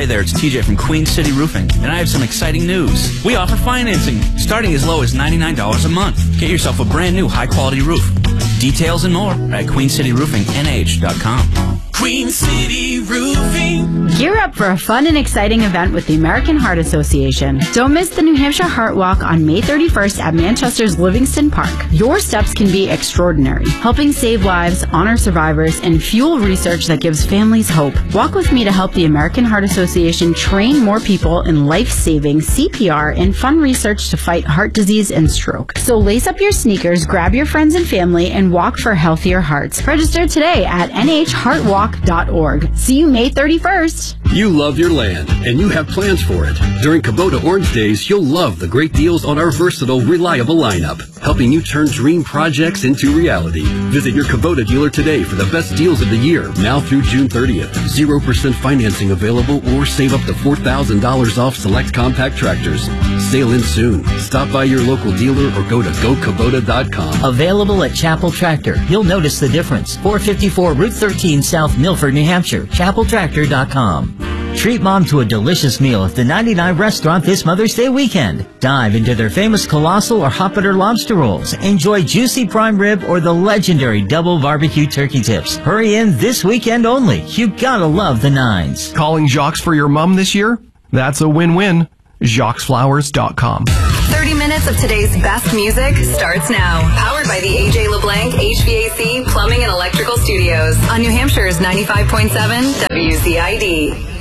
Hey there, it's TJ from Queen City Roofing, and I have some exciting news. We offer financing, starting as low as $99 a month. Get yourself a brand new high-quality roof. Details and more at queencityroofingnh.com. Queen City Roofing. Gear up for a fun and exciting event with the American Heart Association. Don't miss the New Hampshire Heart Walk on May 31st at Manchester's Livingston Park. Your steps can be extraordinary, helping save lives, honor survivors, and fuel research that gives families hope. Walk with me to help the American Heart Association train more people in life-saving CPR and fun research to fight heart disease and stroke. So lace up your sneakers, grab your friends and family, and walk for healthier hearts. Register today at nhheartwalk.org. See you May 31st. You love your land, and you have plans for it. During Kubota Orange Days, you'll love the great deals on our versatile, reliable lineup, helping you turn dream projects into reality. Visit your Kubota dealer today for the best deals of the year, now through June 30th. 0% financing available, or save up to $4,000 off select compact tractors. Sail in soon. Stop by your local dealer or go to GoKubota.com. Available at Chapel Tractor. You'll notice the difference. 454 Route 13 South Milford, New Hampshire. ChapelTractor.com. Treat Mom to a delicious meal at the 99 restaurant this Mother's Day weekend. Dive into their famous colossal or hot butter lobster rolls. Enjoy juicy prime rib or the legendary double barbecue turkey tips. Hurry in this weekend only. You gotta love the Nines. Calling Jacques for your mom this year? That's a win-win. JacquesFlowers.com. 30 minutes of today's best music starts now. Powered by the AJ LeBlanc HVAC Plumbing and Electrical Studios on New Hampshire's 95.7 WCID.